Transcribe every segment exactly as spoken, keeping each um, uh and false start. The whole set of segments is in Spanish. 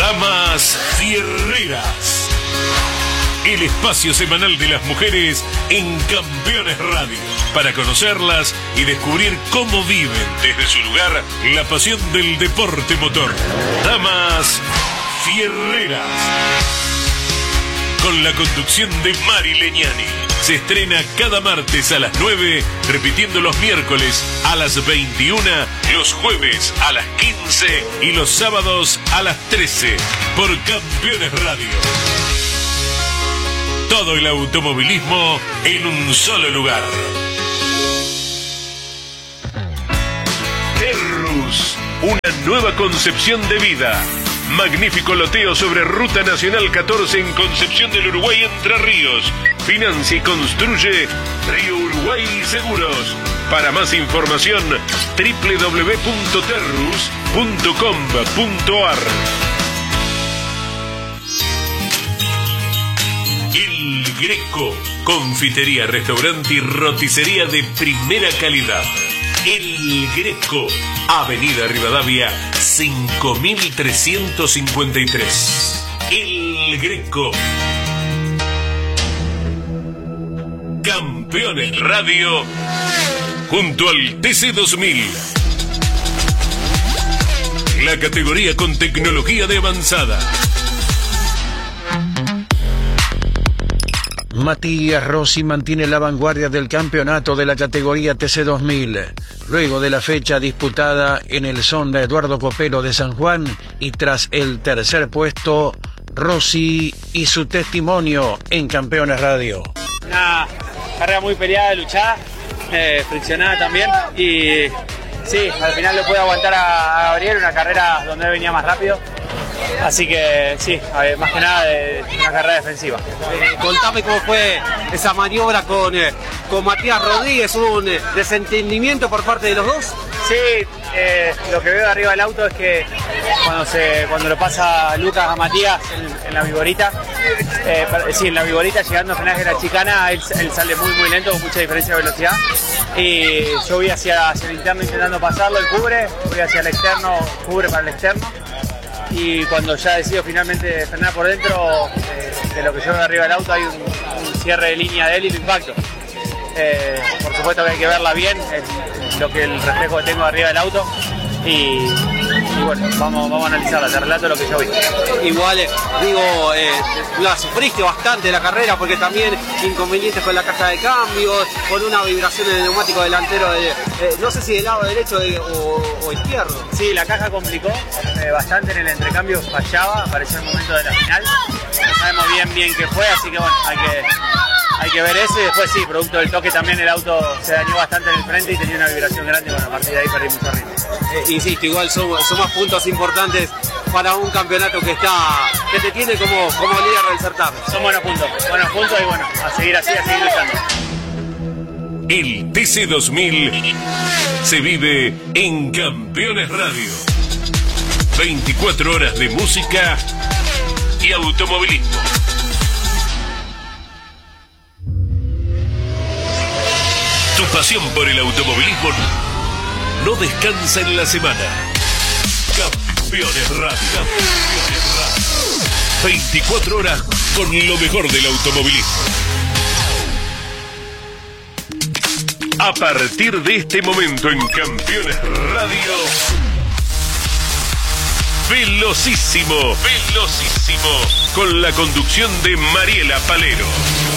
Damas Fierreras, el espacio semanal de las mujeres en Campeones Radio, para conocerlas y descubrir cómo viven desde su lugar la pasión del deporte motor. Damas Fierreras, con la conducción de Mari Leñani. Se estrena cada martes a las nueve, repitiendo los miércoles a las veintiuna, los jueves a las quince y los sábados a las trece, por Campeones Radio. Todo el automovilismo en un solo lugar. Terrus, una nueva concepción de vida. Magnífico loteo sobre Ruta Nacional catorce en Concepción del Uruguay, Entre Ríos. Financia y construye Río Uruguay Seguros. Para más información, doble u doble u doble u punto terrus punto com punto a r. El Greco, confitería, restaurante y roticería de primera calidad. El Greco, Avenida Rivadavia cinco mil trescientos cincuenta y tres. El Greco. Campeones Radio, junto al T C dos mil. La categoría con tecnología de avanzada. Matías Rossi mantiene la vanguardia del campeonato de la categoría T C dos mil, luego de la fecha disputada en el Sonda Eduardo Copelo de San Juan, y tras el tercer puesto, Rossi y su testimonio en Campeones Radio. Una carrera muy peleada, luchada, eh, friccionada también, y sí, al final le puede aguantar a, a Gabriel, una carrera donde él venía más rápido. Así que sí, más que nada de una carrera defensiva. Eh, contame cómo fue esa maniobra con, eh, con Matías Rodríguez, ¿hubo un eh, desentendimiento por parte de los dos? Sí, eh, lo que veo de arriba del auto es que cuando se cuando lo pasa Lucas a Matías en, en la Viborita, eh, sí, en la Viborita llegando a frenaje de la chicana, él, él sale muy muy lento con mucha diferencia de velocidad, y yo voy hacia, hacia el interno intentando pasarlo, él cubre, voy hacia el externo, cubre para el externo. Y cuando ya decido finalmente frenar por dentro, eh, de lo que yo veo arriba del auto, hay un, un cierre de línea de él y lo impacto. Eh, por supuesto que hay que verla bien, es lo que el reflejo que tengo arriba del auto. Y, y bueno, vamos, vamos a analizarla, te relato lo que yo vi. Igual, eh, digo, eh, la sufriste bastante la carrera, porque también inconvenientes con la caja de cambios, con una vibración en el neumático delantero, de, eh, no sé si del lado derecho de, o, o izquierdo. Sí, la caja complicó eh, bastante en el entrecambio, fallaba, apareció el momento de la final. No sabemos bien bien qué fue, así que bueno, hay que... Hay que ver eso, y después sí, producto del toque también el auto se dañó bastante en el frente y tenía una vibración grande, y bueno, a partir de ahí perdí mucho ritmo. Eh, insisto, igual son, son más puntos importantes para un campeonato que está que te tiene como, como líder del certamen. Son buenos puntos, buenos puntos, y bueno, a seguir así, a seguir luchando. El T C dos mil se vive en Campeones Radio. veinticuatro horas de música y automovilismo. Tu pasión por el automovilismo no descansa en la semana. Campeones Radio. Campeones Radio. veinticuatro horas con lo mejor del automovilismo. A partir de este momento en Campeones Radio, Velocísimo, Velocísimo, con la conducción de Mariela Palero.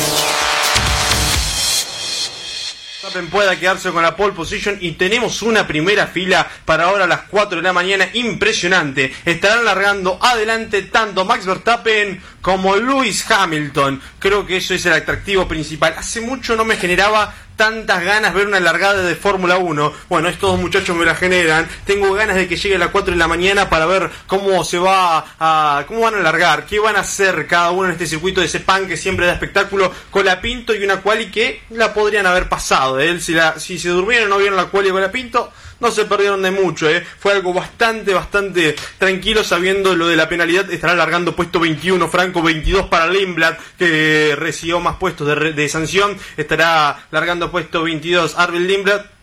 Pueda quedarse con la pole position, y tenemos una primera fila para ahora a las cuatro de la mañana impresionante. Estarán largando adelante tanto Max Verstappen como Lewis Hamilton. Creo que eso es el atractivo principal. Hace mucho no me generaba tantas ganas ver una largada de Fórmula uno. Bueno, estos dos muchachos me la generan. Tengo ganas de que llegue a las cuatro de la mañana para ver cómo se va a, cómo van a largar, qué van a hacer cada uno en este circuito de Sepang, que siempre da espectáculo, con la Pinto y una quali que la podrían haber pasado. ¿eh? Si, la, si se durmieron y no vieron la quali con la Pinto, no se perdieron de mucho. ¿eh? Fue algo bastante, bastante tranquilo, sabiendo lo de la penalidad. Estará largando puesto veintiuno Franco, veintidós para Lindblad, que recibió más puestos de, de sanción. Estará largando puesto veintidós Arvid Lindblad.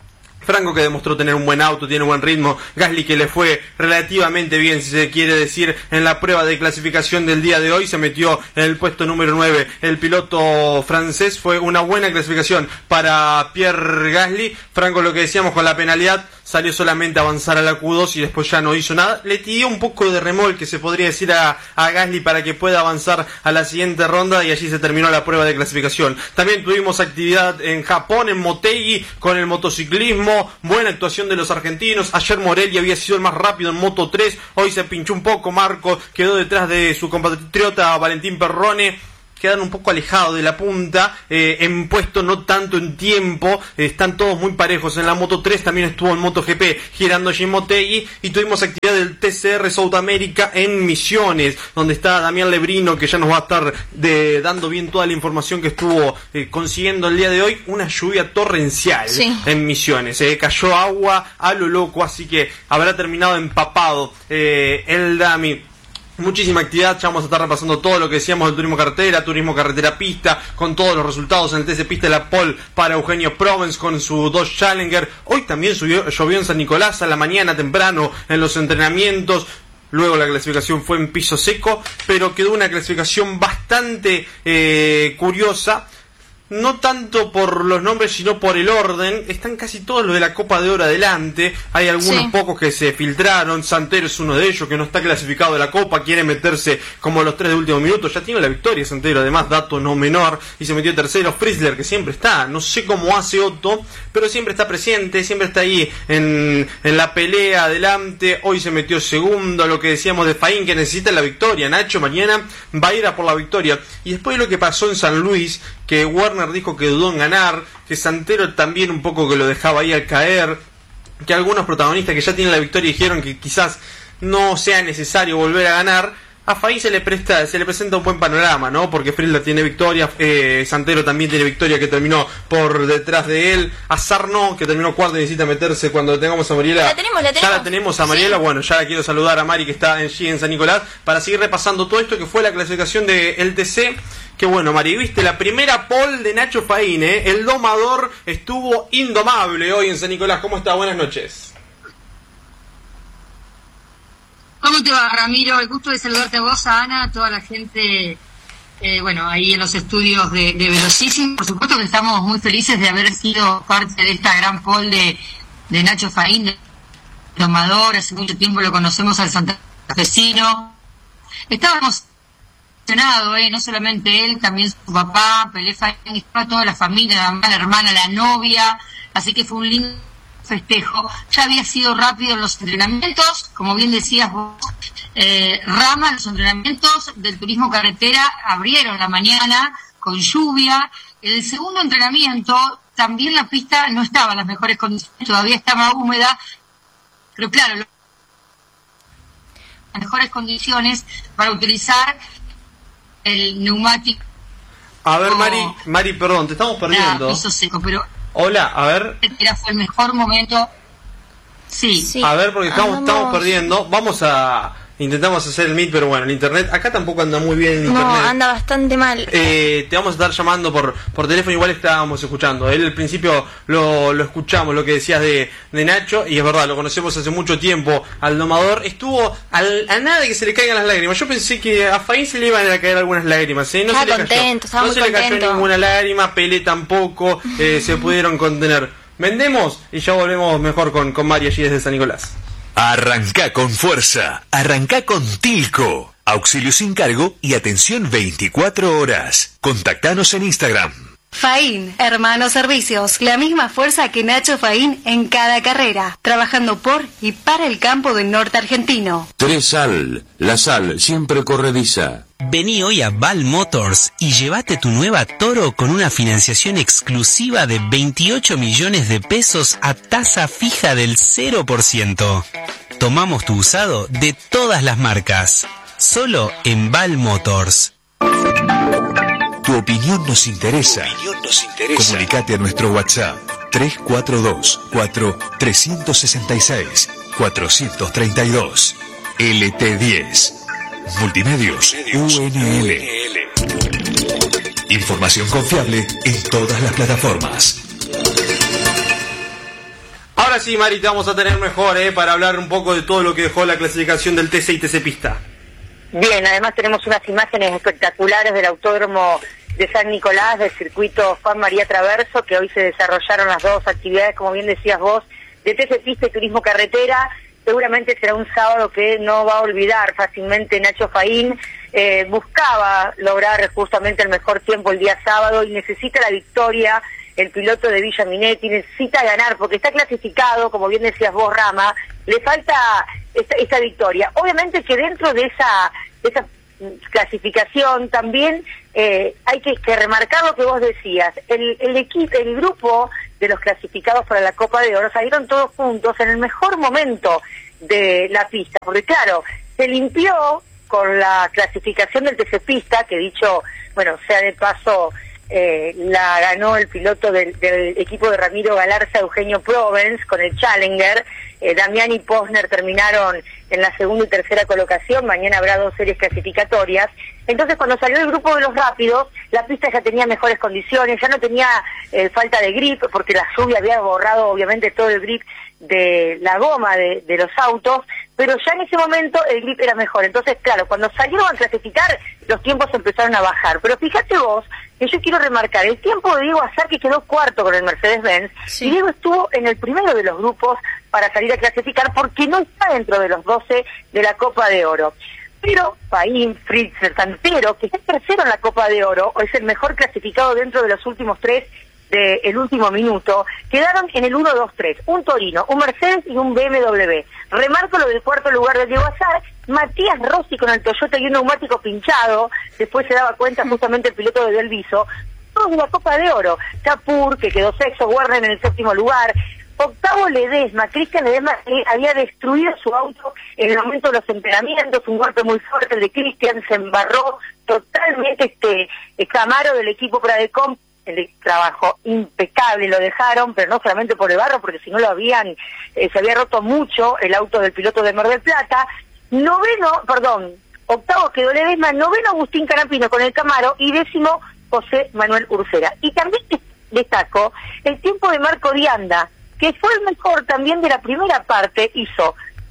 Franco que demostró tener un buen auto, tiene buen ritmo, Gasly que le fue relativamente bien, si se quiere decir, en la prueba de clasificación del día de hoy, se metió en el puesto número nueve. El piloto francés, fue una buena clasificación para Pierre Gasly. Franco, lo que decíamos con la penalidad, salió solamente a avanzar a la Q dos y después ya no hizo nada. Le tiró un poco de remolque, se podría decir, a, a Gasly para que pueda avanzar a la siguiente ronda, y allí se terminó la prueba de clasificación. También tuvimos actividad en Japón, en Motegi, con el motociclismo. Buena actuación de los argentinos. Ayer Morelli había sido el más rápido en Moto tres, hoy se pinchó un poco Marco, quedó detrás de su compatriota Valentín Perrone. Quedan un poco alejados de la punta, eh, en puesto, no tanto en tiempo, eh, están todos muy parejos. En la Moto tres también estuvo en MotoGP girando Jim Motegi, y tuvimos actividad del T C R South America en Misiones, donde está Damián Lebrino, que ya nos va a estar de, dando bien toda la información que estuvo eh, consiguiendo el día de hoy. Una lluvia torrencial, sí, en Misiones, eh, cayó agua a lo loco, así que habrá terminado empapado eh, el Dami. Muchísima actividad, ya vamos a estar repasando todo lo que decíamos del turismo carretera, turismo carretera pista, con todos los resultados en el T C Pista de la pole para Eugenio Provence con su Dodge Challenger. Hoy también subió, llovió en San Nicolás a la mañana temprano en los entrenamientos. Luego la clasificación fue en piso seco, pero quedó una clasificación bastante eh, curiosa. No tanto por los nombres, sino por el orden. Están casi todos los de la Copa de Oro adelante. Hay algunos sí. pocos que se filtraron. Santero es uno de ellos, que no está clasificado de la Copa, quiere meterse como los tres de último minuto. Ya tiene la victoria Santero, además, dato no menor, y se metió tercero. Frizzler, que siempre está, no sé cómo hace Otto, pero siempre está presente, siempre está ahí en, en la pelea adelante. Hoy se metió segundo. Lo que decíamos de Faín, que necesita la victoria. Nacho mañana va a ir a por la victoria. Y después lo que pasó en San Luis, que Werner dijo que dudó en ganar, que Santero también un poco que lo dejaba ahí al caer, que algunos protagonistas que ya tienen la victoria dijeron que quizás no sea necesario volver a ganar. A Faín se le presta, se le presenta un buen panorama, ¿no? Porque Frizzler tiene victoria, eh, Santero también tiene victoria, que terminó por detrás de él. Azar no, que terminó cuarto y necesita meterse cuando tengamos a Mariela. La tenemos, la tenemos. Ya la tenemos a Mariela, sí. Bueno, ya la quiero saludar a Mari, que está en G en San Nicolás, para seguir repasando todo esto que fue la clasificación del T C. Que bueno, Mari, viste la primera pole de Nacho Faín, ¿eh? El domador estuvo indomable hoy en San Nicolás. ¿Cómo está? Buenas noches. ¿Cómo te va, Ramiro? El gusto de saludarte a vos, a Ana, a toda la gente, eh, bueno, ahí en los estudios de, de Velocísimo. Por supuesto que estamos muy felices de haber sido parte de esta gran pole de, de Nacho Faín, de domador. Hace mucho tiempo lo conocemos al santafesino. Estábamos emocionados, eh, no solamente él, también su papá, Pelé Faín, estaba toda la familia, la mamá, la hermana, la novia, así que fue un lindo festejo. Ya había sido rápido en los entrenamientos, como bien decías vos, eh, Rama, los entrenamientos del turismo carretera abrieron la mañana con lluvia. En el segundo entrenamiento también la pista no estaba en las mejores condiciones, todavía estaba húmeda, pero claro, las mejores condiciones para utilizar el neumático. A ver, Mari, Mari, perdón, te estamos perdiendo. Piso seco, pero hola, a ver. Era fue el mejor momento. Sí. sí. A ver, porque estamos, estamos perdiendo. Vamos a... Intentamos hacer el meet, pero bueno, el internet acá tampoco anda muy bien el internet. No, anda bastante mal. Eh, te vamos a estar llamando por por teléfono, igual estábamos escuchando. Él al principio lo, lo escuchamos, lo que decías de, de Nacho, y es verdad, lo conocemos hace mucho tiempo al domador. Estuvo al, a nada de que se le caigan las lágrimas. Yo pensé que a Faín se le iban a caer algunas lágrimas, ¿eh? No estaba se le contento, cayó, no se le cayó ninguna lágrima, Pelé tampoco, eh, se pudieron contener. Vendemos y ya volvemos mejor con, con Mari allí desde San Nicolás. Arrancá con fuerza, arrancá con Tilco. Auxilio sin cargo y atención veinticuatro horas. Contactanos en Instagram. Faín, Hermanos Servicios, la misma fuerza que Nacho Faín en cada carrera, trabajando por y para el campo del norte argentino. Tres Sal, la sal siempre corrediza. Vení hoy a Val Motors y llévate tu nueva Toro con una financiación exclusiva de veintiocho millones de pesos a tasa fija del cero por ciento. Tomamos tu usado de todas las marcas, solo en Val Motors. Tu opinión nos interesa. Tu opinión nos interesa. Comunicate a nuestro WhatsApp tres cuatro dos, cuatro tres seis seis, cuatro tres dos. L T diez. Multimedios U N L. Información confiable en todas las plataformas. Ahora sí, Mari, te vamos a tener mejor, ¿eh? Para hablar un poco de todo lo que dejó la clasificación del T C y T C Pista. Bien, además tenemos unas imágenes espectaculares del autódromo de San Nicolás, del circuito Juan María Traverso, que hoy se desarrollaron las dos actividades, como bien decías vos, de T C Pista y Turismo Carretera. Seguramente será un sábado que no va a olvidar fácilmente Nacho Faín. Eh, buscaba lograr justamente el mejor tiempo el día sábado y necesita la victoria. El piloto de Villa Minetti necesita ganar porque está clasificado, como bien decías vos, Rama, le falta esta, esta victoria. Obviamente que dentro de esa, de esa clasificación también eh, hay que, que remarcar lo que vos decías. El, el equipo, el grupo de los clasificados para la Copa de Oro salieron todos juntos en el mejor momento de la pista, porque claro, se limpió con la clasificación del T C Pista, que dicho, bueno, sea de paso, eh, la ganó el piloto del, del equipo de Ramiro Galarza, Eugenio Provence, con el Challenger. eh, Damián y Posner terminaron en la segunda y tercera colocación. Mañana habrá dos series clasificatorias. Entonces, cuando salió el grupo de los rápidos, la pista ya tenía mejores condiciones, ya no tenía eh, falta de grip, porque la lluvia había borrado obviamente todo el grip de la goma de, de los autos, pero ya en ese momento el grip era mejor. Entonces, claro, cuando salieron a clasificar, los tiempos empezaron a bajar. Pero fíjate vos, que yo quiero remarcar, el tiempo de Diego Azar, que quedó cuarto con el Mercedes-Benz, sí. Y Diego estuvo en el primero de los grupos para salir a clasificar, porque no está dentro de los doce de la Copa de Oro. Pero Faín, Fritz, el Santero, que está tercero en la Copa de Oro, o es el mejor clasificado dentro de los últimos tres del último minuto, quedaron en el uno dos tres, un Torino, un Mercedes y un B M W. Remarco lo del cuarto lugar de Diego Azar, Matías Rossi con el Toyota y un neumático pinchado, después se daba cuenta justamente el piloto de Del Viso, todos de la Copa de Oro. Chapur, que quedó sexto, Warner en el séptimo lugar, octavo Ledesma, Cristian Ledesma eh, había destruido su auto en el momento de los entrenamientos, un golpe muy fuerte el de Cristian, se embarró totalmente este el Camaro del equipo Pradecom. El trabajo impecable, lo dejaron, pero no solamente por el barro, porque si no lo habían, eh, se había roto mucho el auto del piloto de Mar del Plata. Noveno, perdón, octavo quedó Ledesma, noveno Agustín Canapino con el Camaro y décimo José Manuel Ursera. Y también destaco el tiempo de Marco Dianda, que fue el mejor también de la primera parte, hizo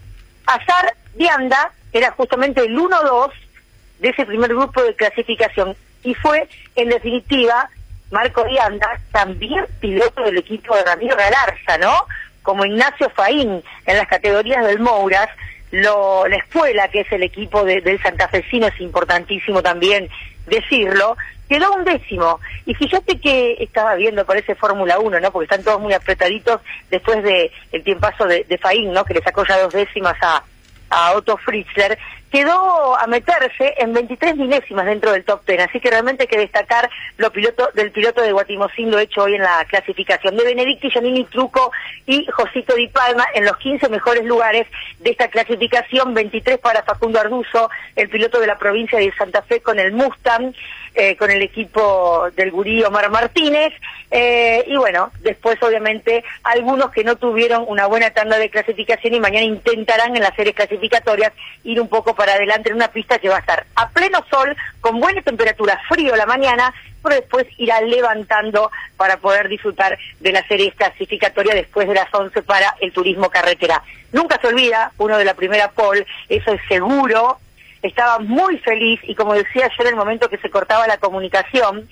Azar Dianda, era justamente el uno dos de ese primer grupo de clasificación, y fue, en definitiva, Marco Dianda, también piloto del equipo de Ramiro Galarza, ¿no? Como Ignacio Faín en las categorías del Mouras, lo, la escuela, que es el equipo de, del santafesino, es importantísimo también decirlo, quedó un décimo. Y fíjate que estaba viendo, parece Fórmula uno, ¿no? Porque están todos muy apretaditos después de el tiempazo de, de Faín, ¿no? Que le sacó ya dos décimas a, a Otto Fritzler. Quedó a meterse en veintitrés milésimas dentro del top ten, así que realmente hay que destacar lo piloto del piloto de Guatimozín, lo hecho hoy en la clasificación. De Benedicti, Giannini Truco y Josito Di Palma en los quince mejores lugares de esta clasificación, veintitrés para Facundo Arduzo, el piloto de la provincia de Santa Fe con el Mustang, eh, con el equipo del gurí Omar Martínez, eh, y bueno, después obviamente algunos que no tuvieron una buena tanda de clasificación y mañana intentarán en las series clasificatorias ir un poco para adelante en una pista que va a estar a pleno sol, con buena temperatura, frío la mañana, pero después irá levantando para poder disfrutar de la serie clasificatoria después de las once para el turismo carretera. Nunca se olvida, uno de la primera pole, eso es seguro. Estaba muy feliz y como decía yo en el momento que se cortaba la comunicación,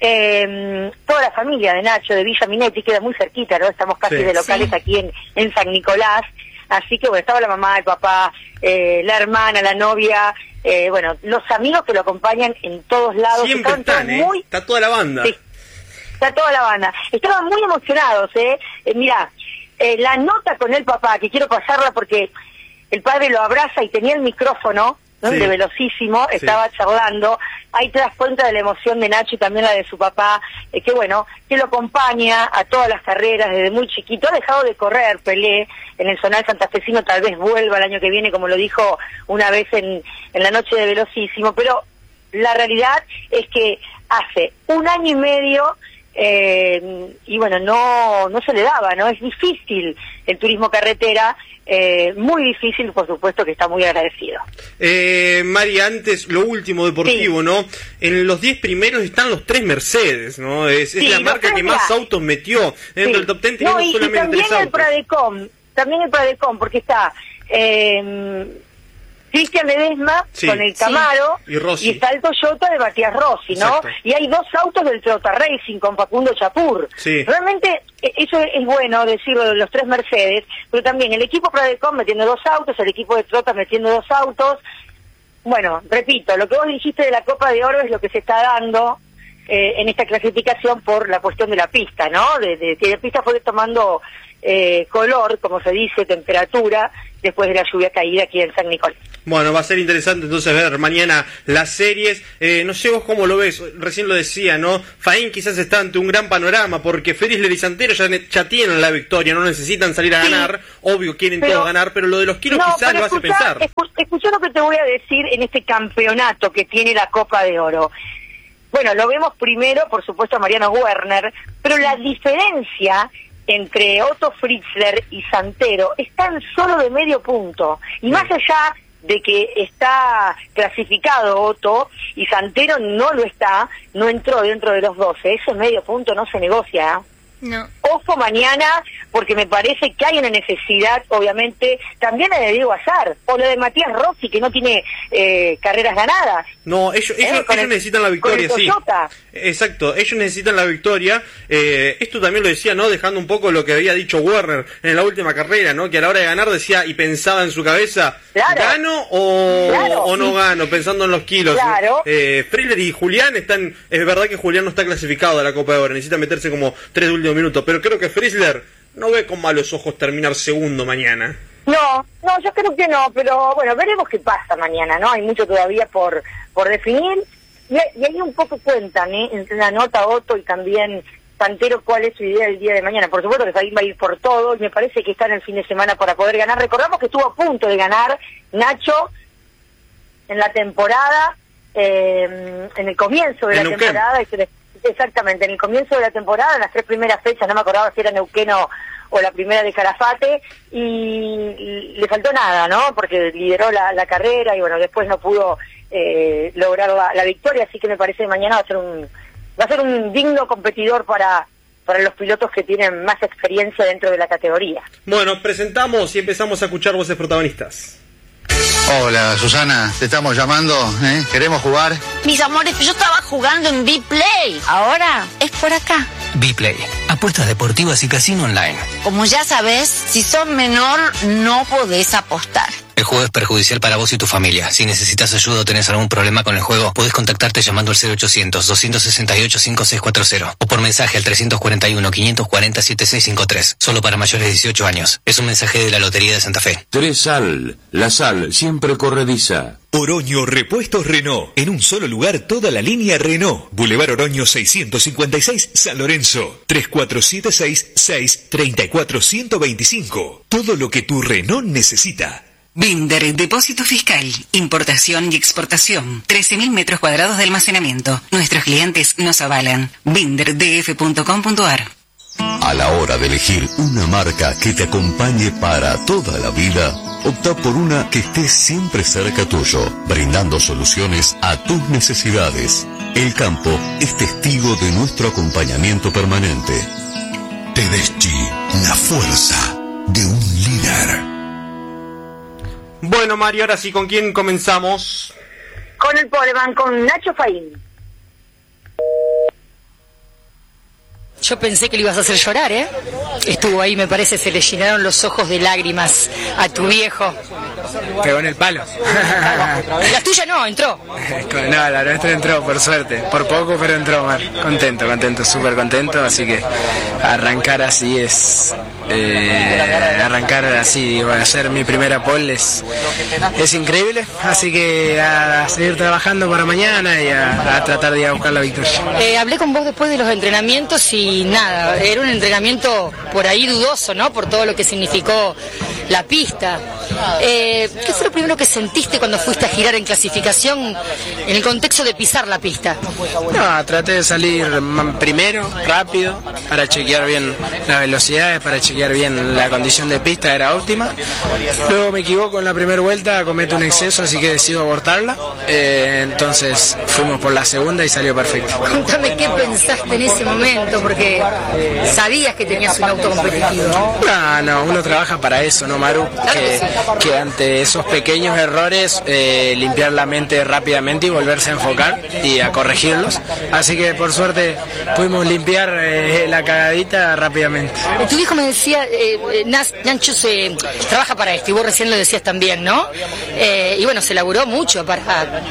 eh, toda la familia de Nacho de Villa Minetti queda muy cerquita, ¿no? Estamos casi sí, de locales sí. aquí en, en San Nicolás. Así que bueno, estaba la mamá, el papá, eh, la hermana, la novia, eh, bueno, los amigos que lo acompañan en todos lados. Siempre están, ¿eh? Muy... Está toda la banda. Sí, está toda la banda. Estaban muy emocionados, ¿eh? eh mirá, eh, la nota con el papá, que quiero pasarla porque el padre lo abraza y tenía el micrófono, ¿no? Sí. De Velocísimo, estaba sí. charlando. Ahí te das cuenta de la emoción de Nacho y también la de su papá, eh, que bueno, que lo acompaña a todas las carreras desde muy chiquito. Ha dejado de correr, Pelé, en el zonal santafesino, tal vez vuelva el año que viene, como lo dijo una vez en, en la noche de Velocísimo, pero la realidad es que hace un año y medio eh, y bueno, no no se le daba, ¿no? Es difícil el turismo carretera, eh, muy difícil, por supuesto que está muy agradecido. Eh, Mari, antes, lo último deportivo, sí. ¿no? En los diez primeros están los tres Mercedes, ¿no? Es, es sí, la marca que más autos metió dentro sí. del top ten, tenemos no, y, solamente y también tres autos. el Pradecom, también el Pradecom, porque está eh, Cristian Ledesma sí. con el Camaro sí. y, Rossi. y está el Toyota de Matías Rossi, ¿no? Exacto. Y hay dos autos del Toyota Racing con Facundo Chapur. Sí. Realmente eso es bueno decirlo de los tres Mercedes, pero también el equipo Pradecom metiendo dos autos, el equipo de Trota metiendo dos autos. Bueno, repito, lo que vos dijiste de la Copa de Oro es lo que se está dando eh, en esta clasificación por la cuestión de la pista, ¿no? De, de, de la pista fue tomando eh, color, como se dice, temperatura, después de la lluvia caída aquí en San Nicolás. Bueno, va a ser interesante entonces ver mañana las series. Eh, no sé vos cómo lo ves, recién lo decía, ¿no? Faín quizás está ante un gran panorama porque Frizzler y Santero ya, ya tienen la victoria, no necesitan salir a sí, ganar, obvio quieren pero, todos ganar, pero lo de los kilos no, quizás lo hace escuchá, pensar. Escu escuchá lo que te voy a decir en este campeonato que tiene la Copa de Oro. Bueno, lo vemos primero, por supuesto, a Mariano Werner, pero la diferencia entre Otto Frizzler y Santero es tan solo de medio punto. Y más allá de que está clasificado Otto y Santero no lo está, no entró dentro de los doce, ese medio punto no se negocia, ¿eh? No. Ojo mañana, porque me parece que hay una necesidad, obviamente, también la de Diego Azar, o la de Matías Rossi, que no tiene eh, carreras ganadas. No, ellos, ellos, ¿Eh? ellos el, necesitan la victoria, sí. Exacto, ellos necesitan la victoria. Eh, esto también lo decía, ¿no? Dejando un poco lo que había dicho Werner en la última carrera, ¿no? Que a la hora de ganar decía y pensaba en su cabeza, claro. ¿gano o, claro, o no sí. gano? Pensando en los kilos. Claro. Eh, Frizzler y Julián están, es verdad que Julián no está clasificado a la Copa de Oro, necesita meterse como tres últimos minutos, pero creo que Frizzler no ve con malos ojos terminar segundo mañana. No, no, yo creo que no, pero bueno, veremos qué pasa mañana, ¿no? Hay mucho todavía por por definir, y, y ahí un poco cuentan, ¿eh? Entre la nota Otto y también Santero cuál es su idea del día de mañana. Por supuesto que Fabián va a ir por todo, y me parece que está en el fin de semana para poder ganar. Recordamos que estuvo a punto de ganar Nacho en la temporada, eh, en el comienzo de la temporada, y se le Exactamente, en el comienzo de la temporada, en las tres primeras fechas, no me acordaba si era Neuquén o, o la primera de Calafate, y le faltó nada, ¿no? Porque lideró la, la carrera y bueno, después no pudo eh, lograr la, la victoria, así que me parece que mañana va a ser un va a ser un digno competidor para para los pilotos que tienen más experiencia dentro de la categoría. Bueno, presentamos y empezamos a escuchar voces protagonistas. Hola, Susana, te estamos llamando, ¿eh? ¿Queremos jugar? Mis amores, yo estaba jugando en B-Play. Ahora es por acá. B-Play, apuestas deportivas y casino online. Como ya sabes, si sos menor, no podés apostar. El juego es perjudicial para vos y tu familia. Si necesitas ayuda o tenés algún problema con el juego, podés contactarte llamando al cero ochocientos, doscientos sesenta y ocho, cincuenta y seis cuarenta o por mensaje al trescientos cuarenta y uno, quinientos cuarenta, setenta y seis cincuenta y tres. Solo para mayores de dieciocho años. Es un mensaje de la Lotería de Santa Fe. Tres Sal, la sal siempre corrediza. Oroño Repuestos Renault. En un solo lugar toda la línea Renault. Boulevard Oroño seiscientos cincuenta y seis, San Lorenzo. tres cuatro siete seis, seis tres cuatro, uno cero dos cinco. Todo lo que tu Renault necesita. Binder, depósito fiscal, importación y exportación. trece mil metros cuadrados de almacenamiento. Nuestros clientes nos avalan. binder d f punto com punto a r. A la hora de elegir una marca que te acompañe para toda la vida, opta por una que esté siempre cerca tuyo, brindando soluciones a tus necesidades. El campo es testigo de nuestro acompañamiento permanente. Tedeschi, la fuerza de un líder. Bueno, Mario, ahora sí, ¿con quién comenzamos? Con el Poleman, con Nacho Faín. Yo pensé que le ibas a hacer llorar, ¿eh? Estuvo ahí, me parece, se le llenaron los ojos de lágrimas a tu viejo. Pegó en el palo. La tuya no, entró. No, la nuestra entró, por suerte. Por poco, pero entró, Mar. Contento, contento, súper contento. Así que arrancar así es... Eh, arrancar así, digo, hacer mi primera pole es, es increíble. Así que a, a seguir trabajando para mañana y a, a tratar de ir a buscar la victoria. Eh, hablé con vos después de los entrenamientos y nada, era un entrenamiento por ahí dudoso, ¿no? Por todo lo que significó la pista. Eh, ¿Qué fue lo primero que sentiste cuando fuiste a girar en clasificación en el contexto de pisar la pista? No, traté de salir primero, rápido, para chequear bien las velocidades, para chequear bien la condición de pista, era óptima. Luego me equivoco en la primera vuelta, cometo un exceso, así que decido abortarla. Eh, entonces fuimos por la segunda y salió perfecto. Contame qué pensaste en ese momento, porque sabías que tenías un auto competitivo. No, no, uno trabaja para eso, ¿no, Maru? Que, que ante esos pequeños errores, eh, limpiar la mente rápidamente y volverse a enfocar y a corregirlos. Así que por suerte pudimos limpiar eh, la cagadita rápidamente. Tu hijo me decía, eh, Nacho se trabaja para esto, y vos recién lo decías también, ¿no? Eh, y bueno, se laburó mucho para,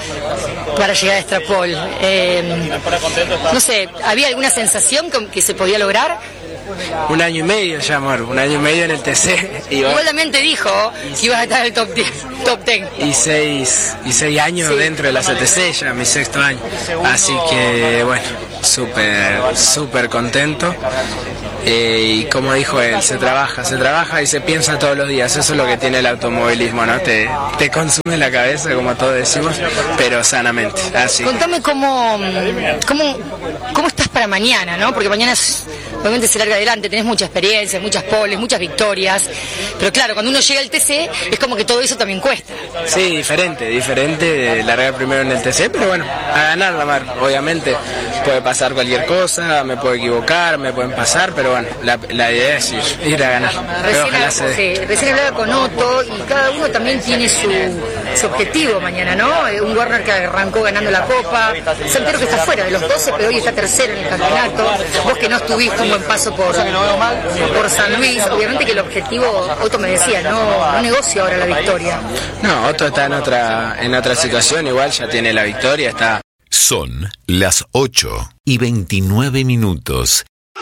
para llegar a Extrapol. Eh, no sé, ¿había alguna sensación que se podía lograr? Un año y medio ya, amor, un año y medio en el T C. Y igualmente dijo que ibas a estar en el top diez, top diez. Y seis, y seis años sí. Dentro de la C T C, ya mi sexto año. Así que, bueno, súper, súper contento. Eh, y como dijo él, se trabaja, se trabaja y se piensa todos los días. Eso es lo que tiene el automovilismo, ¿no? Te, te consume la cabeza, como todos decimos, pero sanamente. Así. Contame cómo, cómo, cómo estás para mañana, ¿no? Porque mañana es, obviamente se larga adelante, tenés mucha experiencia, muchas poles, muchas victorias, pero claro, cuando uno llega al T C es como que todo eso también cuesta. Sí, diferente, diferente, largar primero en el T C, pero bueno, a ganar la mar, obviamente. Puede pasar cualquier cosa, me puedo equivocar, me pueden pasar, pero bueno, la, la idea es ir, ir a ganar. Recién, a, sí, recién hablaba con Otto y cada uno también tiene su, su objetivo mañana, ¿no? Un Warner que arrancó ganando la Copa, Santero que está fuera de los doce, pero hoy está tercero en el campeonato, vos que no estuviste un buen paso por, por San Luis, obviamente que el objetivo, Otto me decía, no, no negocio ahora la victoria. No, Otto está en otra, en otra situación, igual ya tiene la victoria, está... Son las ocho y veintinueve minutos.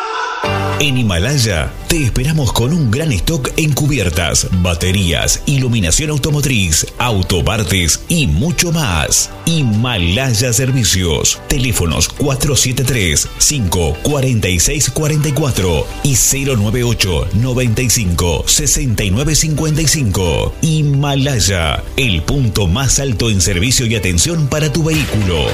En Himalaya te esperamos con un gran stock en cubiertas, baterías, iluminación automotriz, autopartes y mucho más. Himalaya Servicios. Teléfonos cuatro siete tres, cinco cuatro seis cuatro cuatro y cero nueve ocho, noventa y cinco, sesenta y nueve cincuenta y cinco. Himalaya, el punto más alto en servicio y atención para tu vehículo.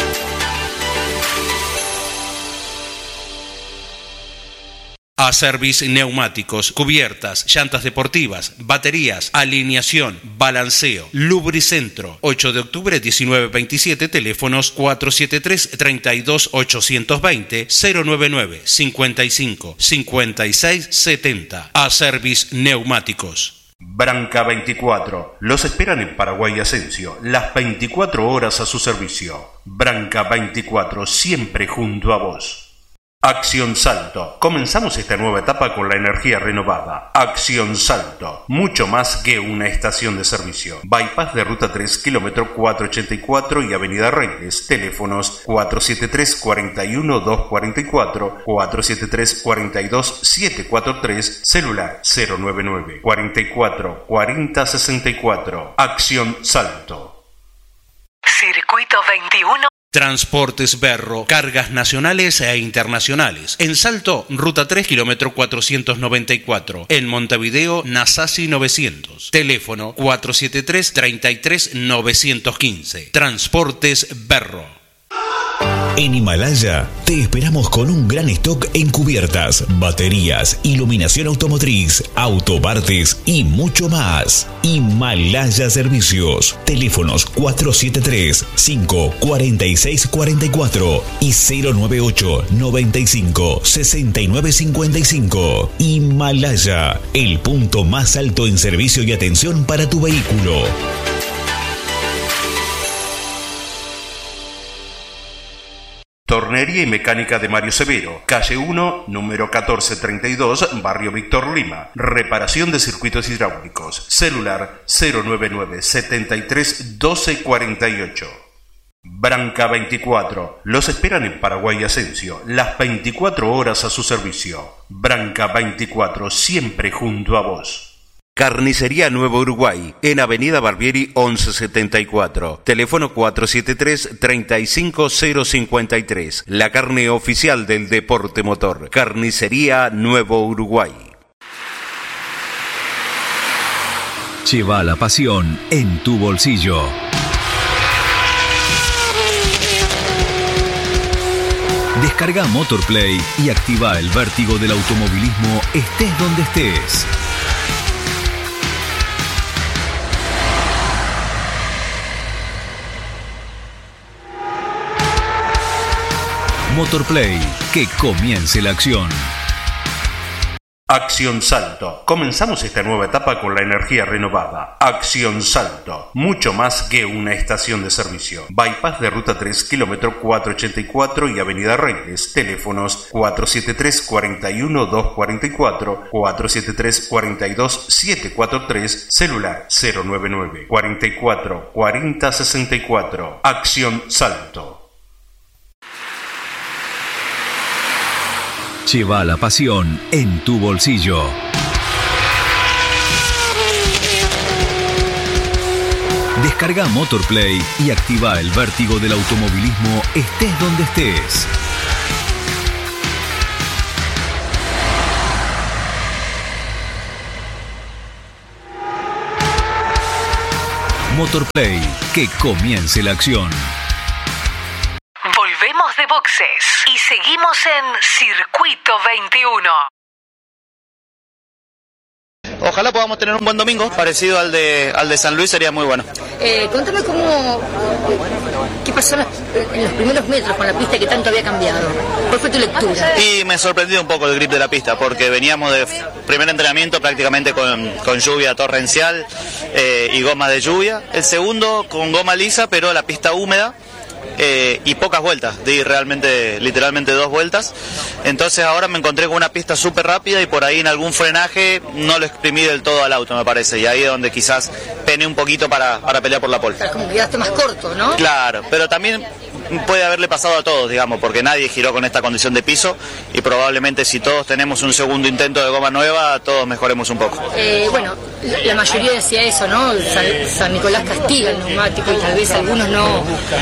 A-Service Neumáticos, cubiertas, llantas deportivas, baterías, alineación, balanceo, lubricentro. ocho de octubre diecinueve veintisiete, teléfonos cuatro siete tres, treinta y dos, ochocientos veinte, cero nueve nueve, cincuenta y cinco, cincuenta y seis, setenta. A-Service Neumáticos. Branca veinticuatro. Los esperan en Paraguay Asensio, las veinticuatro horas a su servicio. Branca veinticuatro, siempre junto a vos. Acción Salto. Comenzamos esta nueva etapa con la energía renovada. Acción Salto. Mucho más que una estación de servicio. Bypass de Ruta tres, kilómetro cuatrocientos ochenta y cuatro y Avenida Reyes. Teléfonos cuatro siete tres, cuarenta y uno, doscientos cuarenta y cuatro, cuatro siete tres, cuarenta y dos, setecientos cuarenta y tres, celular cero nueve nueve, cuarenta y cuatro, cuarenta, sesenta y cuatro. Acción Salto. Circuito veintiuno. Transportes Berro, cargas nacionales e internacionales. En Salto, Ruta tres, kilómetro cuatrocientos noventa y cuatro. En Montevideo, Nasasi novecientos. Teléfono cuatro siete tres, treinta y tres, novecientos quince. Transportes Berro. En Himalaya te esperamos con un gran stock en cubiertas, baterías, iluminación automotriz, autopartes y mucho más. Himalaya Servicios. Teléfonos cuatro siete tres, cinco cuatro seis cuatro cuatro y cero nueve ocho, noventa y cinco, sesenta y nueve cincuenta y cinco. Himalaya, el punto más alto en servicio y atención para tu vehículo. Tornería y Mecánica de Mario Severo, calle uno, número catorce treinta y dos, Barrio Víctor Lima. Reparación de circuitos hidráulicos. Celular cero nueve nueve, setenta y tres, doce cuarenta y ocho. Branca veinticuatro. Los esperan en Paraguay Asensio, las veinticuatro horas a su servicio. Branca veinticuatro, siempre junto a vos. Carnicería Nuevo Uruguay, en Avenida Barbieri once setenta y cuatro. Teléfono cuatro siete tres, treinta y cinco, cero cincuenta y tres. La carne oficial del deporte motor. Carnicería Nuevo Uruguay. Lleva la pasión en tu bolsillo. Descarga Motorplay y activa el vértigo del automovilismo estés donde estés. Motorplay, que comience la acción. Acción Salto. Comenzamos esta nueva etapa con la energía renovada. Acción Salto. Mucho más que una estación de servicio. Bypass de Ruta tres, kilómetro cuatrocientos ochenta y cuatro y Avenida Reyes. Teléfonos cuatro siete tres, cuatro uno, dos cuatro cuatro, cuatro siete tres, cuatro dos, siete cuatro tres, celular cero nueve nueve, cuatro cuatro, cuarenta sesenta y cuatro. Acción Salto. Lleva la pasión en tu bolsillo. Descarga Motorplay y activa el vértigo del automovilismo estés donde estés. Motorplay, que comience la acción. Volvemos de boxes y seguimos en Circuito veintiuno. Ojalá podamos tener un buen domingo, parecido al de al de San Luis, sería muy bueno. Eh, contame cómo, qué pasó en los, en los primeros metros con la pista que tanto había cambiado. ¿Cuál fue tu lectura? Y me sorprendió un poco el grip de la pista, porque veníamos de primer entrenamiento prácticamente con, con lluvia torrencial eh, y goma de lluvia. El segundo con goma lisa, pero la pista húmeda. Eh, y pocas vueltas, di realmente, literalmente dos vueltas. Entonces ahora me encontré con una pista súper rápida y por ahí en algún frenaje no lo exprimí del todo al auto, me parece, y ahí es donde quizás pené un poquito para, para pelear por la pole. Claro, como quedaste más corto, ¿no? Claro, pero también puede haberle pasado a todos, digamos, porque nadie giró con esta condición de piso y probablemente si todos tenemos un segundo intento de goma nueva, todos mejoremos un poco. Eh, bueno, la mayoría decía eso, ¿no? San, San Nicolás castiga el neumático y tal vez algunos no,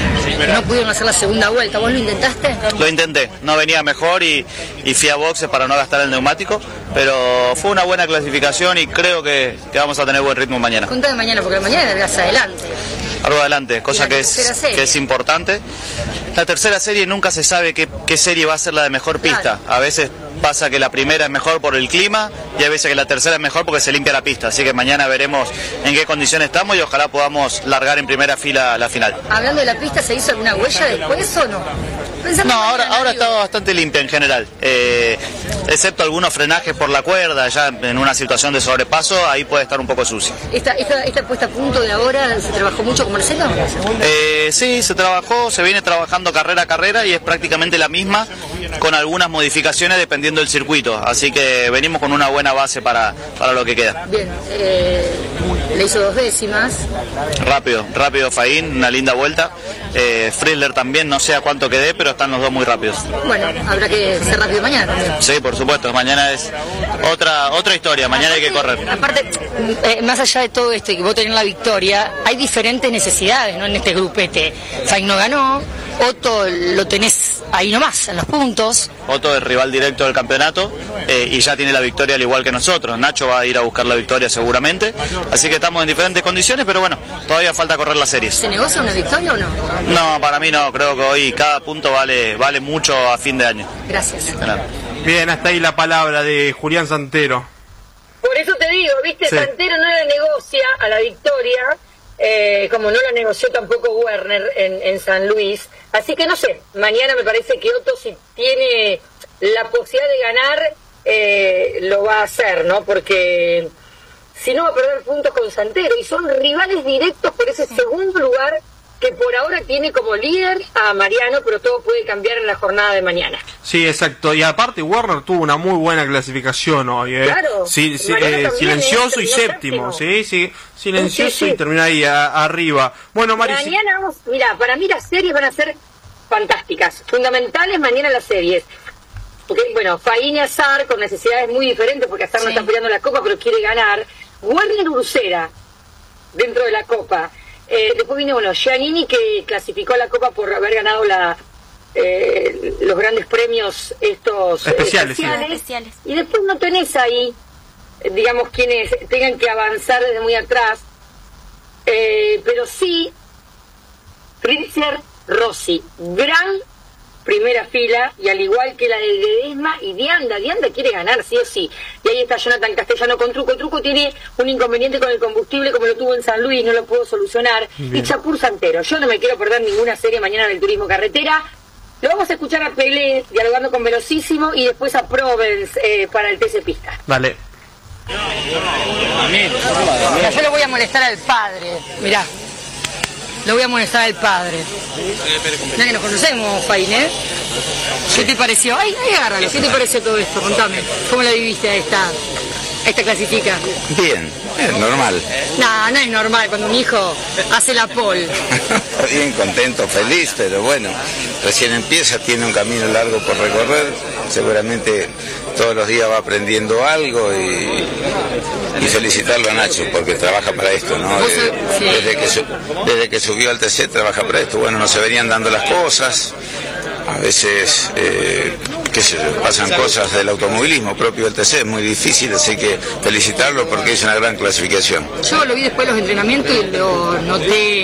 no pudieron hacer la segunda vuelta. ¿Vos lo intentaste? Lo intenté, no venía mejor y, y fui a boxes para no gastar el neumático, pero fue una buena clasificación y creo que, que vamos a tener buen ritmo mañana. Contá de mañana, porque mañana verás adelante. Algo adelante, cosa que es, que es importante. La tercera serie nunca se sabe qué, qué serie va a ser la de mejor pista. A veces pasa que la primera es mejor por el clima y a veces que la tercera es mejor porque se limpia la pista. Así que mañana veremos en qué condiciones estamos y ojalá podamos largar en primera fila la final. Hablando de la pista, ¿se hizo alguna huella después o no? No, ahora, ahora está bastante limpia en general, eh, excepto algunos frenajes por la cuerda, ya en una situación de sobrepaso, ahí puede estar un poco sucio. ¿Esta, esta, esta puesta a punto de ahora se trabajó mucho con Marcelo? Eh, sí, se trabajó, se viene trabajando carrera a carrera y es prácticamente la misma, con algunas modificaciones dependiendo del circuito, así que venimos con una buena base para, para lo que queda. Bien, eh, le hizo dos décimas. Rápido, rápido Faín, una linda vuelta. Eh, Friedler también, no sé a cuánto quedé, pero están los dos muy rápidos. Bueno, habrá que ser rápido mañana también. Sí, por supuesto, mañana es otra otra historia, mañana hay que correr. Aparte, eh, más allá de todo esto y que vos tenés la victoria, hay diferentes necesidades, ¿no? En este grupete. Faín no ganó, Otto lo tenés ahí nomás, en los puntos. Otto es rival directo del campeonato eh, y ya tiene la victoria al igual que nosotros. Nacho va a ir a buscar la victoria seguramente, así que estamos en diferentes condiciones, pero bueno, todavía falta correr las series. ¿Se negocia una victoria o no? No, para mí no, creo que hoy cada punto vale, vale mucho a fin de año. Gracias. Bien, hasta ahí la palabra de Julián Santero. Por eso te digo, viste, sí. Santero no la negocia a la victoria, eh, como no la negoció tampoco Werner en, en San Luis. Así que no sé, mañana me parece que Otto, si tiene la posibilidad de ganar, eh, lo va a hacer, ¿no? Porque si no va a perder puntos con Santero, y son rivales directos por ese segundo lugar que por ahora tiene como líder a Mariano, pero todo puede cambiar en la jornada de mañana. Sí, exacto. Y aparte Werner tuvo una muy buena clasificación hoy, ¿eh? Claro. Sí, sí, eh, silencioso y séptimo, sí, sí, silencioso sí, sí, sí. Y terminó ahí a, arriba. Bueno, Mari, mañana vamos, mira, para mí las series van a ser fantásticas, fundamentales mañana las series. Porque, bueno, Faín y Azar con necesidades muy diferentes, porque Azar sí. no está peleando la Copa, pero quiere ganar. Werner Ursera, dentro de la Copa. Eh, después vino, bueno, Giannini, que clasificó a la Copa por haber ganado la eh, los grandes premios estos especiales, especiales. Sí. especiales. Y después no tenés ahí digamos, quienes tengan que avanzar desde muy atrás, eh, pero sí, Fritzer Rossi, gran primera fila, y al igual que la de Ledesma y Dianda, Dianda quiere ganar sí o sí, y ahí está Jonathan Castellano con Truco. Truco tiene un inconveniente con el combustible como lo tuvo en San Luis, no lo pudo solucionar. Bien. Y Chapur Santero, yo no me quiero perder ninguna serie mañana del turismo carretera. Lo vamos a escuchar a Pelé dialogando con Velocísimo y después a Provence eh, para el T C Pista. Vale. Mira, yo le voy a molestar al padre, mirá. Le voy a molestar al padre. Ya que nos conocemos, Fain, ¿eh? ¿Qué te pareció? Ay, ay, agárralo. ¿Qué te pareció todo esto? Contame. ¿Cómo la viviste a esta, a esta clasifica? Bien, es normal. No, no es normal cuando un hijo hace la pole. Bien, contento, feliz, pero bueno, recién empieza, tiene un camino largo por recorrer. Seguramente todos los días va aprendiendo algo y, y felicitarlo a Nacho porque trabaja para esto, ¿no? De, sí. desde, que su, desde que subió al T C trabaja para esto. Bueno, no se venían dando las cosas, a veces, eh, qué sé yo, pasan cosas del automovilismo propio del T C, es muy difícil, así que felicitarlo porque es una gran clasificación. Yo lo vi después de los entrenamientos y lo noté